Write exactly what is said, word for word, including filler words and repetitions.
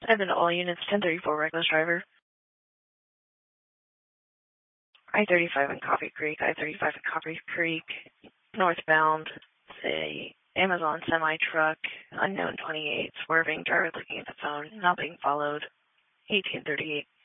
I've been to all units, ten thirty-four reckless driver. I thirty-five in Coffee Creek, I thirty-five in Coffee Creek, northbound, say, Amazon semi-truck, unknown twenty-eight, swerving, driver looking at the phone, not being followed, eighteen thirty-eight.